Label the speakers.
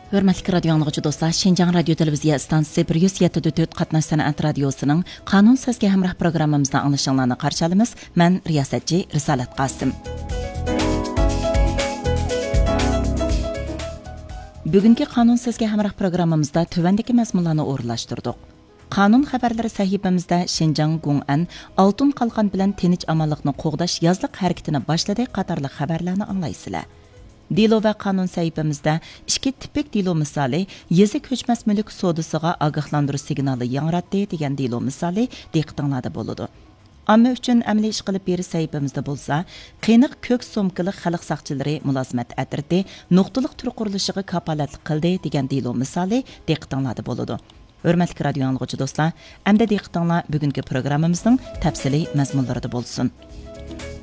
Speaker 1: Hörmətli radio anlıqçı dostlar, Şinjan Radio Televiziya stansiyası 107.4 qatnaş sənət radiosining Qanun sizga hamroh programmamizda anglashinglarni qarshi olamiz. Men riyosatchi Risolat Qosim. Bugungi Qanun sizga hamroh programmamizda tövəndəki mazmunlarni o'rinlashtirdik. Qanun xabarlari sahifamizda Şinjan Gung'an Altun qalqan bilan tinch amonlikni qo'g'dash yozliq harakatini boshladi qatorli xabarlarni anglaysizlar. Dilo va qonun sahifamizda ikki tipik dilo misoli yezi ko'chmas mulk sodisiga ogohlantirish signali yangratdi degan dilo misoli diqqatinglarda bo'ladi. Amma uchun amaliy ish qilib berish sahifamizda bo'lsa, qiyniq ko'k so'mkali xalq saqchilari mulozimat atirdi, nuqtaliq tur qurilishiga kapolatlik qildi degan dilo misoli diqqatinglarda bo'ladi. Hörmətli radio anlıqçı dostlar, əmdə diqqətinizlər bugünkü proqramımızın təfsili məzmunlarında bolsun.